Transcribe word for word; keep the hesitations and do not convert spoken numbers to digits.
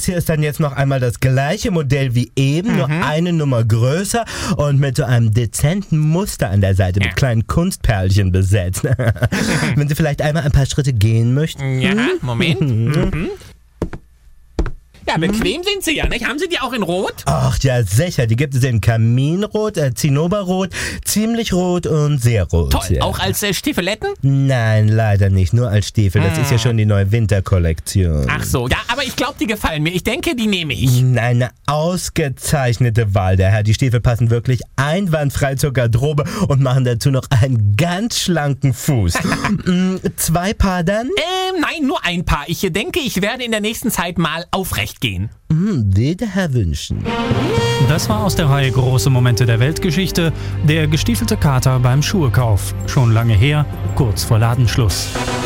hier ist dann jetzt noch einmal das gleiche Modell wie eben, mhm. nur eine Nummer größer und mit so einem dezenten Muster an der Seite, ja. mit kleinen Kunstperlchen besetzt. Wenn Sie vielleicht einmal ein paar Schritte gehen möchten. Ja, Moment. Mhm. Ja, bequem sind sie ja, nicht? Haben Sie die auch in Rot? Ach ja, sicher. Die gibt es in Kaminrot, äh, Zinnoberrot, ziemlich rot und sehr rot. Toll. Ja. Auch als äh, Stiefeletten? Nein, leider nicht. Nur als Stiefel. Das hm. ist ja schon die neue Winterkollektion. Ach so. Ja, aber ich glaube, die gefallen mir. Ich denke, die nehme ich. Eine ausgezeichnete Wahl, der Herr. Die Stiefel passen wirklich einwandfrei zur Garderobe und machen dazu noch einen ganz schlanken Fuß. Zwei Paar dann? Ähm, nein, nur ein Paar. Ich denke, ich werde in der nächsten Zeit mal aufrecht gehen. Hm, will der Herr wünschen. Das war aus der Reihe Große Momente der Weltgeschichte, der gestiefelte Kater beim Schuhekauf. Schon lange her, kurz vor Ladenschluss.